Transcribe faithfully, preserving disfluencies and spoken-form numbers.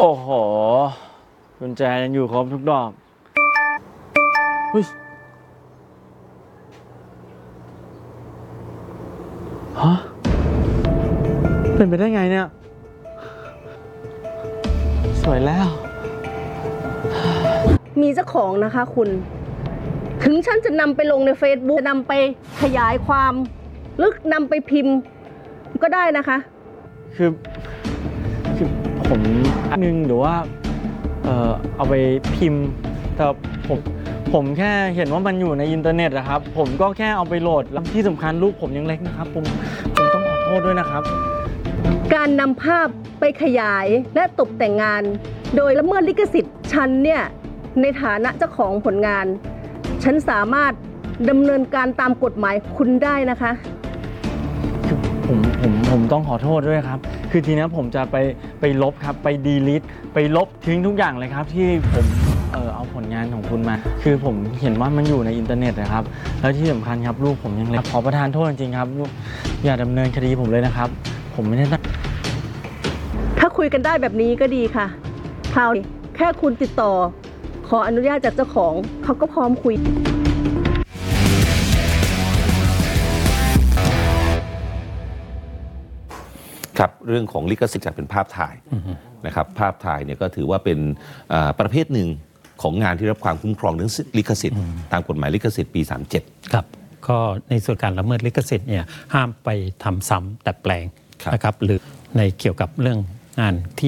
โอ้โหกุญแจยังอยู่ครบทุกดอกเฮ้ยฮะเป็นไปได้ไงเนี่ยสวยแล้วมีเจ้าของนะคะคุณถึงฉันจะนำไปลงใน Facebook จะนำไปขยายความหรือนำไปพิมพ์ก็ได้นะคะคือคือผมอันนึงหรือว่าเอ่อเอาไปพิมพ์แต่ผมผมแค่เห็นว่ามันอยู่ในอินเทอร์เน็ตนะครับผมก็แค่เอาไปโหลดแล้วที่สำคัญรูปผมยังเล็กนะครับผมผมต้องขอโทษด้วยนะครับการนำภาพไปขยายและตกแต่งงานโดยละเมิดลิขสิทธิ์ฉันเนี่ยในฐานะเจ้าของผลงานฉันสามารถดำเนินการตามกฎหมายคุณได้นะคะคือผมผมผมต้องขอโทษด้วยครับคือทีนี้ผมจะไปไปลบครับไปดีลิทไปลบทิ้งทุกอย่างเลยครับที่ผมเออเอาผลงานของคุณมาคือผมเห็นว่ามันอยู่ในอินเทอร์เน็ตนะครับแล้วที่สำคัญครับลูกผมยังเล็กขอประทานโทษจริงๆครับอย่าดำเนินคดีผมเลยนะครับผมไม่ได้ตั้งถ้าคุยกันได้แบบนี้ก็ดีค่ะคราวนี้แค่คุณติดต่อขออนุญาตจากเจ้าของเขาก็พร้อมคุยครับเรื่องของลิขสิทธิ์จากเป็นภาพถ่ายนะครับภาพถ่ายเนี่ยก็ถือว่าเป็นประเภทหนึ่งของงานที่รับความคุ้มครองเรื่องลิขสิทธิ์ตามกฎหมายลิขสิทธิ์ปีสามสิบเจ็ดครับก็ในส่วนการละเมิดลิขสิทธิ์เนี่ยห้ามไปทำซ้ำแต่แปลงนะครับหรือในเกี่ยวกับเรื่องงานที่